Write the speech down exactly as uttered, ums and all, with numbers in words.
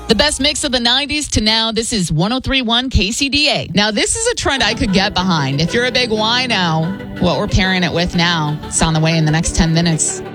The best mix of the nineties to now. This is one oh three point one K C D A. Now, this is a trend I could get behind. If you're a big wino, what we're pairing it with now, it's on the way in the next ten minutes.